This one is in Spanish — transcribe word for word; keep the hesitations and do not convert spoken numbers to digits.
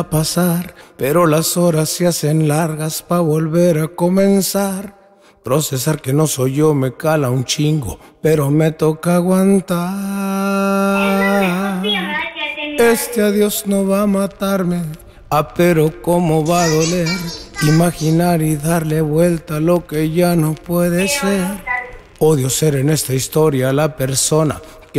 pasar, pero las horas se hacen largas pa' volver a comenzar. Procesar que no soy yo me cala un chingo, pero me toca aguantar. Este adiós no va a matarme, ah, pero cómo va a doler. Imaginar y darle vuelta a lo que ya no puede ser. Odio ser en esta historia la persona